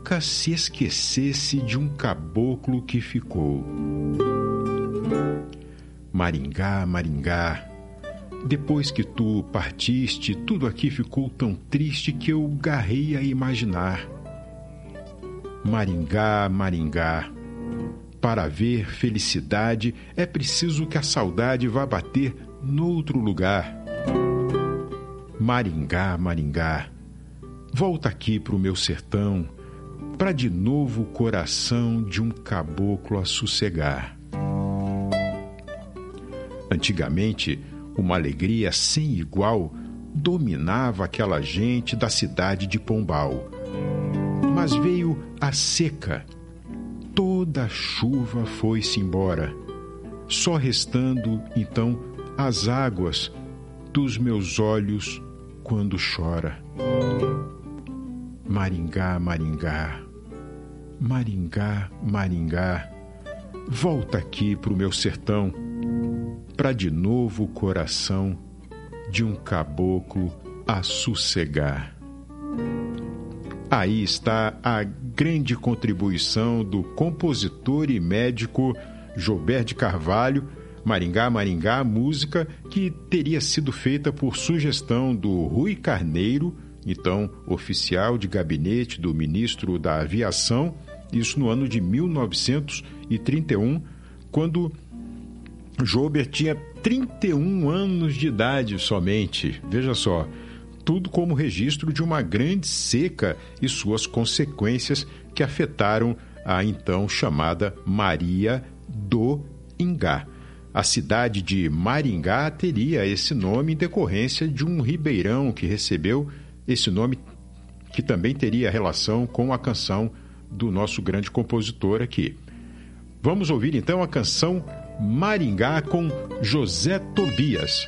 nunca se esquecesse de um caboclo que ficou. Maringá, Maringá, depois que tu partiste, tudo aqui ficou tão triste que eu garrei a imaginar. Maringá, Maringá, para ver felicidade é preciso que a saudade vá bater noutro lugar. Maringá, Maringá, volta aqui pro meu sertão, pra de novo o coração de um caboclo a sossegar. Antigamente, uma alegria sem igual dominava aquela gente da cidade de Pombal. Mas veio a seca, toda a chuva foi-se embora, só restando, então, as águas dos meus olhos quando chora. Maringá, Maringá, Maringá, Maringá, volta aqui pro meu sertão, pra de novo o coração de um caboclo a sossegar. Aí está a grande contribuição do compositor e médico Joubert de Carvalho. Maringá, Maringá, música que teria sido feita por sugestão do Rui Carneiro, então oficial de gabinete do ministro da Aviação, isso no ano de 1931, quando Joubert tinha 31 anos de idade somente. Veja só, tudo como registro de uma grande seca e suas consequências que afetaram a então chamada Maria do Ingá. A cidade de Maringá teria esse nome em decorrência de um ribeirão que recebeu esse nome, que também teria relação com a canção do nosso grande compositor aqui. Vamos ouvir então a canção Maringá com José Tobias.